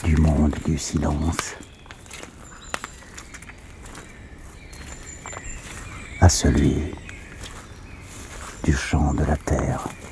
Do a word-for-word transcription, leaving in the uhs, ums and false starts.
du monde du silence à celui du chant de la terre.